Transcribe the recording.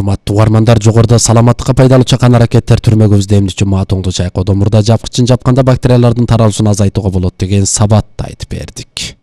Урматтуу угармандар, жогоруда саламаттыкка пайдалуу чакан аракеттер түрмөгүбүздө эмне маа тоңду чайкоодо мурда жапкычын жапканда бактериялардын таралышын азайтууга болот деген сабатты айтып бердик.